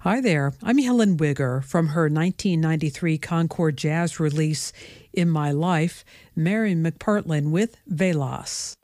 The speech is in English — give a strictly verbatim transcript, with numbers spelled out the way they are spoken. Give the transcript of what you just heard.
Hi there, I'm Helen Wigger from her nineteen ninety-three Concord Jazz release, In My Life, Mary McPartlin with Velas.